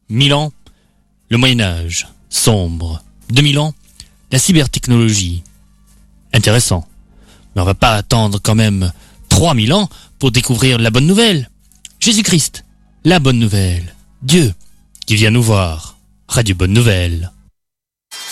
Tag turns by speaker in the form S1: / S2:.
S1: 1000 ans, le Moyen-Âge, sombre. 2000 ans, la cybertechnologie. Intéressant. Mais on va pas attendre quand même 3000 ans pour découvrir la bonne nouvelle. Jésus-Christ, la bonne nouvelle. Dieu qui vient nous voir. Radio Bonne Nouvelle.